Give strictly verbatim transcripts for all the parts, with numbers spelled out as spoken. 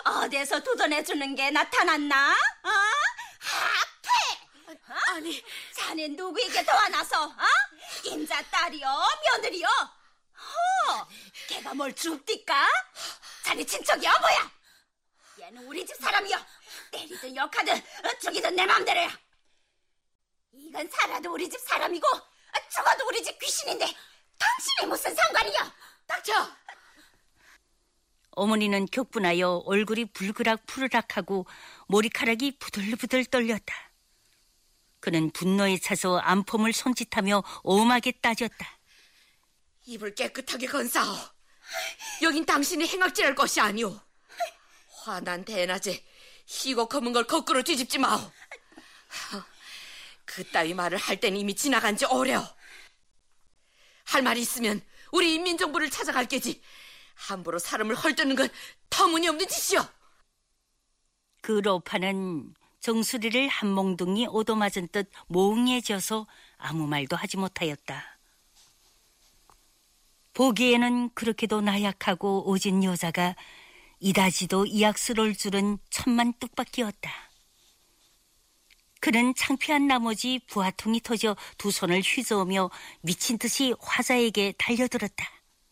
어디에서 도전해주는 게 나타났나? 어? 합퇴! 어? 아니, 자네 누구에게 도와놔서? 어? 임자 딸이요? 며느리요? 허, 걔가 뭘 줍디까? 자네 친척이야 뭐야? 얘는 우리 집 사람이요. 때리든 욕하든 죽이든 내 맘대로야. 이건 살아도 우리 집 사람이고 죽어도 우리 집 귀신인데 당신이 무슨 상관이야? 닥쳐! 어머니는 격분하여 얼굴이 불그락 푸르락하고 머리카락이 부들부들 떨렸다. 그는 분노에 차서 안폼을 손짓하며 엄하게 따졌다. 입을 깨끗하게 건사오. 여긴 당신이 행악질할 것이 아니오. 화난 대낮에 희고 검은 걸 거꾸로 뒤집지 마오. 그따위 말을 할 땐 이미 지나간 지 오래오. 할 말이 있으면 우리 인민정부를 찾아갈 게지. 함부로 사람을 헐뜯는 건 터무니없는 짓이오. 그 로파는 정수리를 한 몽둥이 얻어맞은 듯 몽해져서 아무 말도 하지 못하였다. 보기에는 그렇게도 나약하고 오진 여자가 이다지도 이악스러울 줄은 천만 뜻밖이었다. 그는 창피한 나머지 부하통이 터져 두 손을 휘저으며 미친 듯이 화자에게 달려들었다.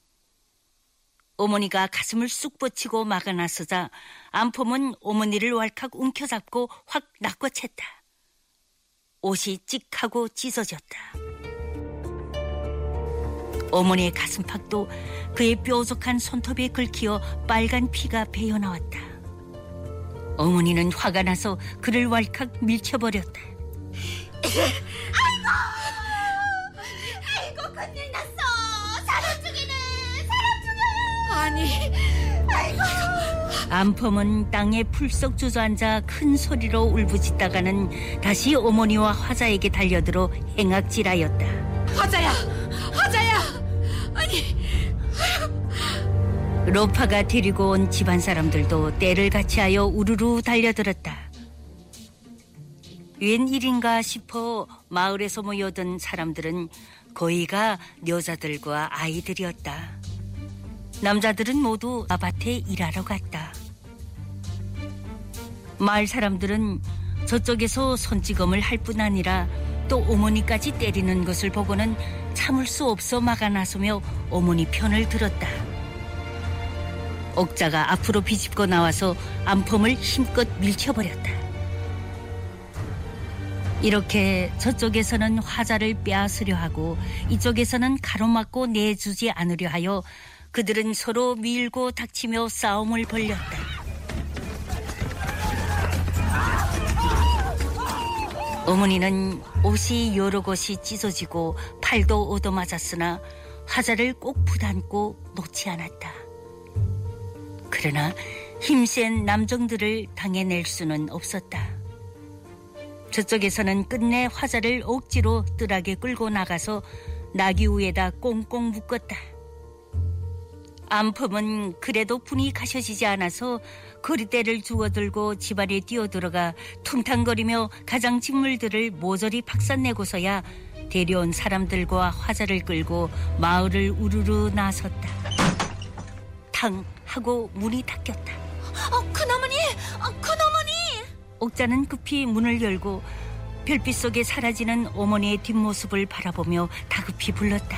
어머니가 가슴을 쑥 뻗치고 막아 나서자 안폼은 어머니를 왈칵 움켜잡고 확 낚아챘다. 옷이 찍하고 찢어졌다. 어머니의 가슴팍도 그의 뾰족한 손톱에 긁히어 빨간 피가 배어나왔다. 어머니는 화가 나서 그를 왈칵 밀쳐버렸다. 아이고! 아이고 큰일 났어! 사람 죽이네! 사람 죽여요! 아니, 아이고! 안폼은 땅에 풀썩 주저앉아 큰 소리로 울부짖다가는 다시 어머니와 화자에게 달려들어 행악질하였다. 화자야! 화자야! 아니, 로파가 데리고 온 집안 사람들도 떼를 같이하여 우르르 달려들었다. 웬일인가 싶어 마을에서 모여든 사람들은 거의가 여자들과 아이들이었다. 남자들은 모두 아밭에 일하러 갔다. 마을 사람들은 저쪽에서 손찌검을 할 뿐 아니라 또 어머니까지 때리는 것을 보고는 참을 수 없어 막아 나서며 어머니 편을 들었다. 옥자가 앞으로 비집고 나와서 안폼을 힘껏 밀쳐버렸다. 이렇게 저쪽에서는 화자를 빼앗으려 하고 이쪽에서는 가로막고 내주지 않으려 하여 그들은 서로 밀고 닥치며 싸움을 벌였다. 어머니는 옷이 여러 곳이 찢어지고 팔도 얻어맞았으나 화자를 꼭 붙안고 놓지 않았다. 그러나 힘센 남정들을 당해낼 수는 없었다. 저쪽에서는 끝내 화자를 억지로 뜰하게 끌고 나가서 나귀 위에다 꽁꽁 묶었다. 안품은 그래도 분이 가셔지지 않아서 거리대를 주워들고 집안에 뛰어들어가 퉁탕거리며 가장 직물들을 모조리 박살내고서야 데려온 사람들과 화자를 끌고 마을을 우르르 나섰다. 탕 하고 문이 닫혔다. 어, 큰어머니! 어, 큰어머니! 옥자는 급히 문을 열고 별빛 속에 사라지는 어머니의 뒷모습을 바라보며 다급히 불렀다.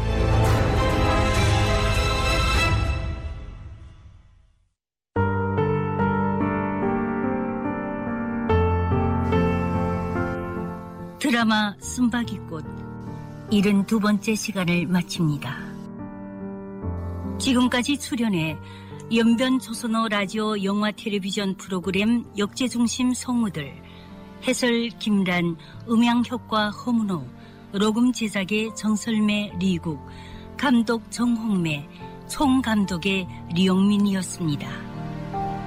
드라마 쓴바귀꽃 칠십이 번째 시간을 마칩니다. 지금까지 출연해 연변 조선어 라디오 영화 텔레비전 프로그램 역제중심 성우들, 해설 김란, 음향효과 허문호, 녹음 제작의 정설매 리국, 감독 정홍매, 총감독의 리영민이었습니다.